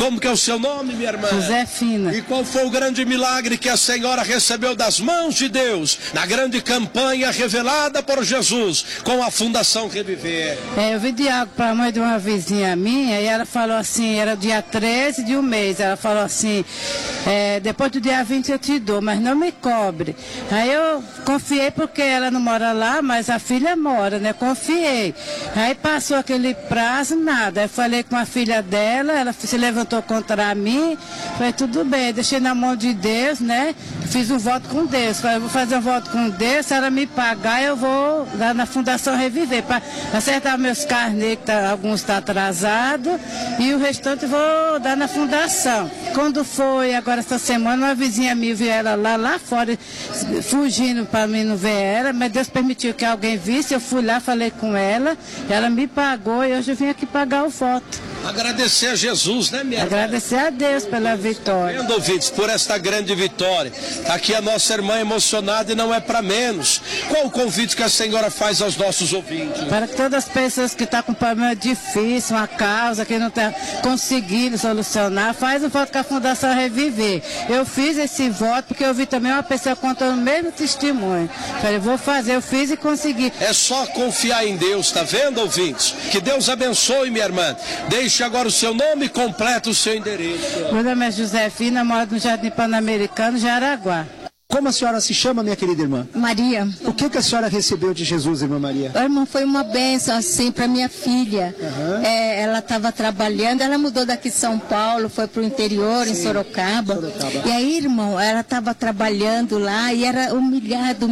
Como que é o seu nome, minha irmã? Josefina. E qual foi o grande milagre que a senhora recebeu das mãos de Deus na grande campanha revelada por Jesus com a Fundação Reviver? Eu vendi algo para a mãe de uma vizinha minha e ela falou assim, era dia 13 de um mês, ela falou assim, depois do dia 20 eu te dou, mas não me cobre. Aí eu confiei porque ela não mora lá, mas a filha mora, né? Confiei. Aí passou aquele prazo, nada. Aí falei com a filha dela, ela se levantou contra mim, falei, tudo bem, deixei na mão de Deus, né? Fiz um voto com Deus, falei, vou fazer um voto com Deus, se ela me pagar, eu vou lá na Fundação Reviver, para acertar meus carnês, que alguns estão atrasados, e o restante vou dar na Fundação. Quando foi, agora essa semana, uma vizinha minha viu ela lá fora, fugindo para mim não ver ela, mas Deus permitiu que alguém visse, eu fui lá, falei com ela, ela me pagou e hoje eu vim aqui pagar o voto. Agradecer a Jesus, né, minha irmã? Agradecer a Deus pela vitória. Vendo, ouvintes, por esta grande vitória. Aqui a nossa irmã emocionada e não é para menos. Qual o convite que a senhora faz aos nossos ouvintes? Para todas as pessoas que estão com problema difícil, uma causa que não está conseguindo solucionar, faz o voto com a Fundação Reviver. Eu fiz esse voto porque eu vi também uma pessoa contando o mesmo testemunho. Falei, vou fazer, eu fiz e consegui. É só confiar em Deus, tá vendo, ouvintes? Que Deus abençoe, minha irmã. Deixe agora o seu nome completo, o seu endereço. Meu nome é Josefina, moro no Jardim Pan-Americano, Jaraguá. Como a senhora se chama, minha querida irmã? Maria. O que a senhora recebeu de Jesus, irmã Maria? Irmão, foi uma bênção, assim, para minha filha. Uhum. Ela estava trabalhando, ela mudou daqui de São Paulo, foi para o interior, em Sorocaba. E aí, irmão, ela estava trabalhando lá e era humilhada.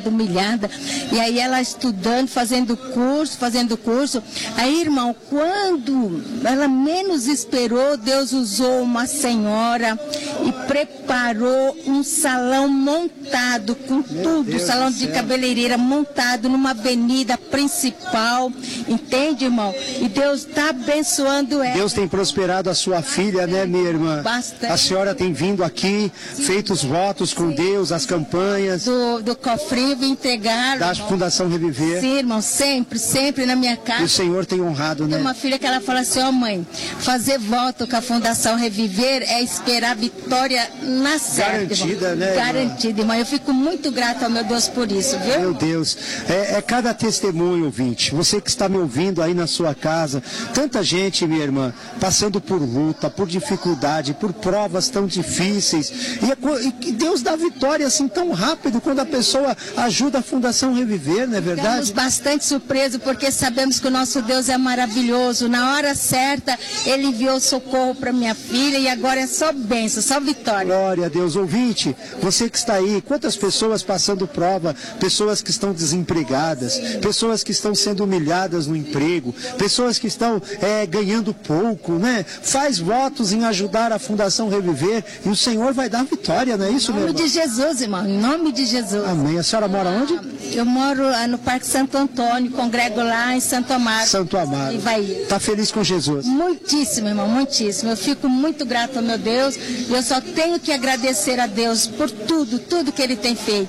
E aí ela estudando, fazendo curso. Aí, irmão, quando ela menos esperou, Deus usou uma senhora e preparou um salão montado com tudo, salão de cabeleireira montado numa avenida principal, entende, irmão? E Deus está abençoando ela. Deus tem prosperado a sua filha, né, minha irmã? Bastante. A senhora tem vindo aqui, feito os votos com Deus, as campanhas. Do cofrinho, vim entregar. Da Fundação Reviver. Sim, irmão, sempre na minha casa. E o Senhor tem honrado, né? Tem uma filha que ela fala assim, mãe, fazer voto com a Fundação Reviver é esperar a vitória na certa. Garantida, irmão. né? Garantida, irmão. Eu fico muito grata ao meu Deus por isso, viu? Meu Deus, é cada testemunho, ouvinte. Você que está me ouvindo aí na sua casa, tanta gente, minha irmã, passando por luta, por dificuldade, por provas tão difíceis. E Deus dá vitória assim tão rápido quando a pessoa ajuda a Fundação Reviver, não é verdade? Ficamos bastante surpresos porque sabemos que o nosso Deus é maravilhoso. Na hora certa, Ele enviou socorro para minha filha e agora é só bênção, só vitória. Glória a Deus. Ouvinte, você que está aí, quantas pessoas passando prova, pessoas que estão desempregadas, pessoas que estão sendo humilhadas no emprego, pessoas que estão ganhando pouco, né? Faz votos em ajudar a Fundação Reviver e o Senhor vai dar vitória, não é isso, meu irmão? Em nome de Jesus, irmão, em nome de Jesus. Amém. A senhora mora onde? Eu moro no Parque Santo Antônio, congrego lá em Santo Amaro. Santo Amaro. Está feliz com Jesus? Muitíssimo, irmão, muitíssimo. Eu fico muito grato ao meu Deus e eu só tenho que agradecer a Deus por tudo que Ele tem feito.